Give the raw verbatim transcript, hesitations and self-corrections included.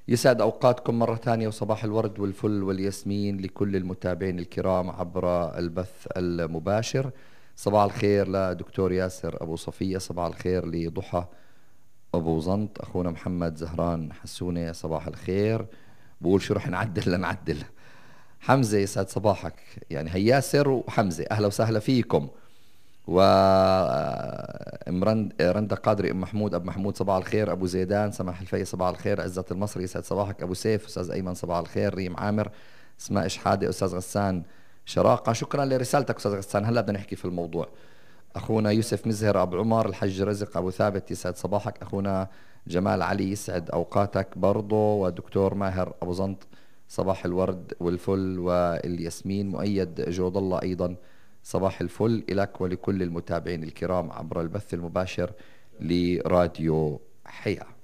يسعد أوقاتكم مرة ثانية، وصباح الورد والفل والياسمين لكل المتابعين الكرام عبر البث المباشر. صباح الخير لدكتور ياسر أبو صفية، صباح الخير لضحى أبو زنط، أخونا محمد زهران حسونة صباح الخير. بقول شو رح نعدل لنعدل. حمزة يسعد صباحك، يعني هي ياسر وحمزة أهلا وسهلا فيكم. و مرند رندا قادري، ام محمود، ابو محمود صباح الخير، ابو زيدان، سماح الفي صباح الخير، عزت المصري يسعد صباحك، ابو سيف، استاذ ايمن صباح الخير، ريم عامر، اسماء شحاده، استاذ غسان شراقه، شكرا لرسالتك استاذ غسان، هلا بدنا نحكي في الموضوع. اخونا يوسف مزهر، ابو عمر، الحج رزق، ابو ثابت يسعد صباحك، اخونا جمال علي يسعد اوقاتك برضه، ودكتور ماهر ابو زنط صباح الورد والفل والياسمين، مؤيد جود الله ايضا صباح الفل لك ولكل المتابعين الكرام عبر البث المباشر لراديو حياة.